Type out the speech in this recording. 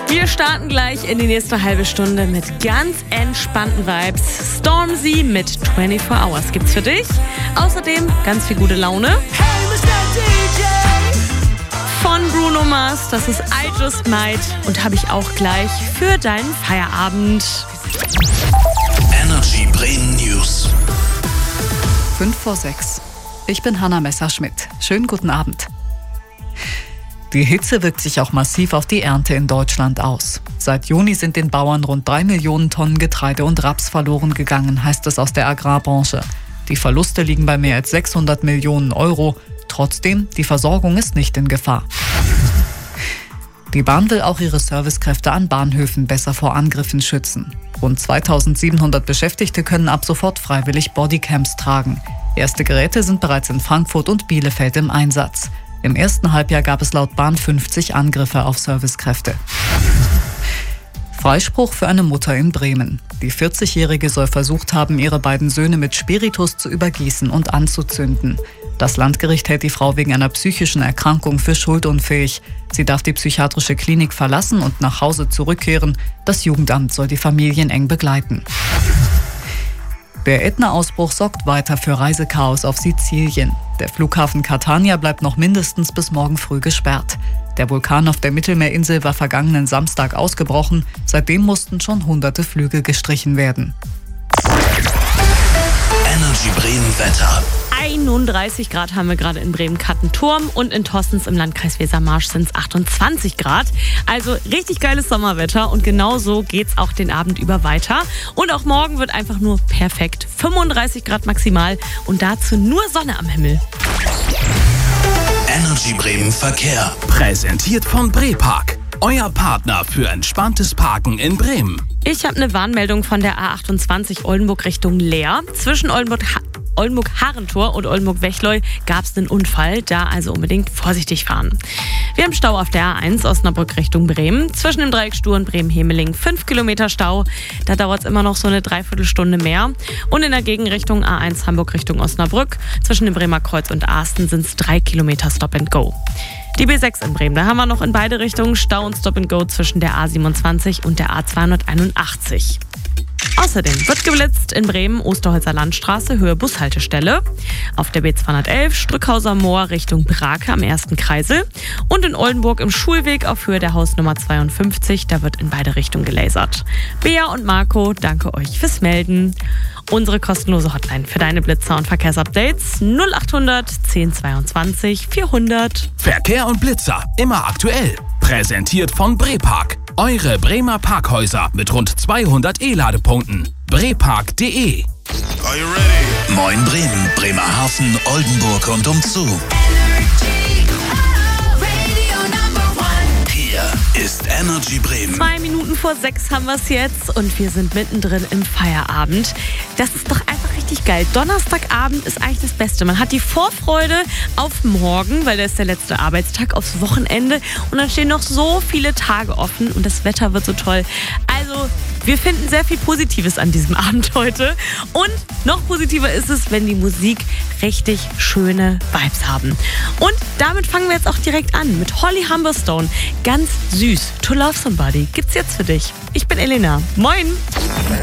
Wir starten gleich in die nächste halbe Stunde mit ganz entspannten Vibes. Stormzy mit 24 Hours gibt's für dich. Außerdem ganz viel gute Laune. Hey, Mr. DJ! Von Bruno Mars, das ist I Just Might. Und habe ich auch gleich für deinen Feierabend. Energy Bremen News. 5:05. Ich bin Hanna Messerschmidt. Schönen guten Abend. Die Hitze wirkt sich auch massiv auf die Ernte in Deutschland aus. Seit Juni sind den Bauern rund 3 Millionen Tonnen Getreide und Raps verloren gegangen, heißt es aus der Agrarbranche. Die Verluste liegen bei mehr als 600 Millionen Euro. Trotzdem, die Versorgung ist nicht in Gefahr. Die Bahn will auch ihre Servicekräfte an Bahnhöfen besser vor Angriffen schützen. Rund 2700 Beschäftigte können ab sofort freiwillig Bodycams tragen. Erste Geräte sind bereits in Frankfurt und Bielefeld im Einsatz. Im ersten Halbjahr gab es laut Bahn 50 Angriffe auf Servicekräfte. Freispruch für eine Mutter in Bremen. Die 40-Jährige soll versucht haben, ihre beiden Söhne mit Spiritus zu übergießen und anzuzünden. Das Landgericht hält die Frau wegen einer psychischen Erkrankung für schuldunfähig. Sie darf die psychiatrische Klinik verlassen und nach Hause zurückkehren. Das Jugendamt soll die Familien eng begleiten. Der Ätna-Ausbruch sorgt weiter für Reisechaos auf Sizilien. Der Flughafen Catania bleibt noch mindestens bis morgen früh gesperrt. Der Vulkan auf der Mittelmeerinsel war vergangenen Samstag ausgebrochen. Seitdem mussten schon hunderte Flüge gestrichen werden. Energy Bremen Wetter. 31 Grad haben wir gerade in Bremen-Kattenturm und in Tostens im Landkreis Wesermarsch sind es 28 Grad. Also richtig geiles Sommerwetter und genau so geht's auch den Abend über weiter. Und auch morgen wird einfach nur perfekt. 35 Grad maximal und dazu nur Sonne am Himmel. Energy Bremen Verkehr. Präsentiert von Brepark, euer Partner für entspanntes Parken in Bremen. Ich habe eine Warnmeldung von der A28 Oldenburg Richtung Leer. Zwischen Oldenburg-Harentor und Oldenburg-Wechleu gab es einen Unfall, da also unbedingt vorsichtig fahren. Wir haben Stau auf der A1 Osnabrück Richtung Bremen. Zwischen dem Dreieck Stur und Bremen-Hemeling 5 Kilometer Stau. Da dauert es immer noch so eine Dreiviertelstunde mehr. Und in der Gegenrichtung A1 Hamburg Richtung Osnabrück. Zwischen dem Bremer Kreuz und Asten sind es 3 Kilometer Stop and Go. Die B6 in Bremen, da haben wir noch in beide Richtungen Stau und Stop and Go zwischen der A27 und der A281. Außerdem wird geblitzt in Bremen, Osterholzer Landstraße, Höhe Bushaltestelle. Auf der B211 Strückhauser Moor Richtung Brake am 1. Kreisel. Und in Oldenburg im Schulweg auf Höhe der Hausnummer 52, da wird in beide Richtungen gelasert. Bea und Marco, danke euch fürs Melden. Unsere kostenlose Hotline für deine Blitzer und Verkehrsupdates 0800 1022 400. Verkehr und Blitzer, immer aktuell. Präsentiert von Brepark, eure Bremer Parkhäuser mit rund 200 E-Ladepunkten. Brepark.de. Are you ready? Moin Bremen, Bremerhaven, Oldenburg und umzu. Hier ist Energy Bremen. 2 Minuten vor 6 haben wir es jetzt und wir sind mittendrin im Feierabend. Das ist doch einfach richtig geil. Donnerstagabend ist eigentlich das Beste. Man hat die Vorfreude auf morgen, weil das ist der letzte Arbeitstag, aufs Wochenende. Und dann stehen noch so viele Tage offen und das Wetter wird so toll. Also wir finden sehr viel Positives an diesem Abend heute. Und noch positiver ist es, wenn die Musik richtig schöne Vibes haben. Und damit fangen wir jetzt auch direkt an mit Holly Humberstone. Ganz süß. To Love Somebody gibt's jetzt für dich. Ich bin Elena. Moin!